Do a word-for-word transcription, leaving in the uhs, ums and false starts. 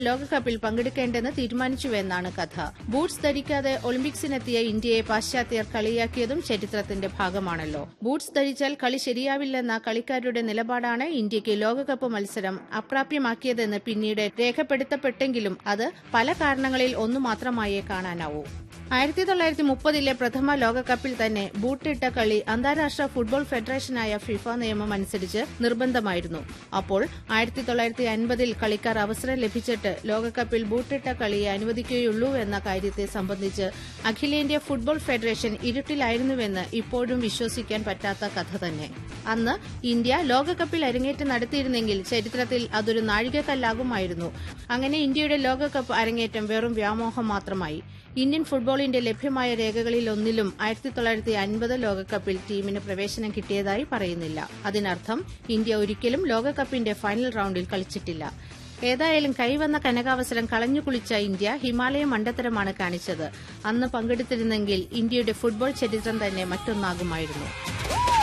ലോകകപ്പിൽ പങ്കെടുക്കേണ്ടെന്ന് തീരുമാനിച്ചുവെന്നാണ് കഥ. ബൂട്ട്സ് ധരിക്കാതെ ഒളിമ്പിക്സിനെത്തിയ ഇന്ത്യയെ പാശ്ചാത്യർ കളിയാക്കിയതും ചരിത്രത്തിന്റെ ഭാഗമാണല്ലോ. ബൂട്ട്സ് ധരിച്ചാൽ കളി ശരിയാവില്ലെന്ന കളിക്കാരുടെ നിലപാടാണ് ഇന്ത്യയ്ക്ക് ലോകകപ്പ് മത്സരം അപ്രാപ്യമാക്കിയതെന്ന് പിന്നീട് രേഖപ്പെടുത്തപ്പെട്ടെങ്കിലും അത് പല കാരണങ്ങളിൽ ഒന്നു മാത്രമായേ കാണാനാവൂ. ആയിരത്തി തൊള്ളായിരത്തി മുപ്പതിലെ പ്രഥമ ലോകകപ്പിൽ തന്നെ ബൂട്ടിട്ട കളി അന്താരാഷ്ട്ര ഫുട്ബോൾ ഫെഡറേഷനായ ഫിഫ നിയമം അനുസരിച്ച് നിർബന്ധമായിരുന്നു. അപ്പോൾ ആയിരത്തി തൊള്ളായിരത്തി അൻപതിൽ കളിക്കാർ അവസരം ലഭിച്ചിട്ട് ലോകകപ്പിൽ ബൂട്ടിട്ട കളിയെ അനുവദിക്കുകയുള്ളൂ എന്ന കാര്യത്തെ സംബന്ധിച്ച് അഖിലേന്ത്യാ ഫുട്ബോൾ ഫെഡറേഷൻ ഇരുട്ടിലായിരുന്നുവെന്ന് ഇപ്പോഴും വിശ്വസിക്കാൻ പറ്റാത്ത കഥ തന്നെ. അന്ന് ഇന്ത്യ ലോകകപ്പിൽ അരങ്ങേറ്റം നടത്തിയിരുന്നെങ്കിൽ ചരിത്രത്തിൽ അതൊരു നാഴികക്കല്ലാകുമായിരുന്നു. അങ്ങനെ ഇന്ത്യയുടെ ലോകകപ്പ് അരങ്ങേറ്റം വെറും വ്യാമോഹം മാത്രമായി. ഇന്ത്യൻ ഫുട്ബോളിന്റെ ലഭ്യമായ രേഖകളിലൊന്നിലും ആയിരത്തി തൊള്ളായിരത്തി അൻപത് ലോകകപ്പിൽ ടീമിന് പ്രവേശനം കിട്ടിയതായി പറയുന്നില്ല. അതിനർത്ഥം ഇന്ത്യ ഒരിക്കലും ലോകകപ്പിന്റെ ഫൈനൽ റൌണ്ടിൽ കളിച്ചിട്ടില്ല. ഏതായാലും കൈവന്ന കനകാവസരം കളഞ്ഞുകുളിച്ച ഇന്ത്യ ഹിമാലയ മണ്ടത്തരമാണ് കാണിച്ചത്. അന്ന് പങ്കെടുത്തിരുന്നെങ്കിൽ ഇന്ത്യയുടെ ഫുട്ബോൾ ചരിത്രം തന്നെ മറ്റൊന്നാകുമായിരുന്നു.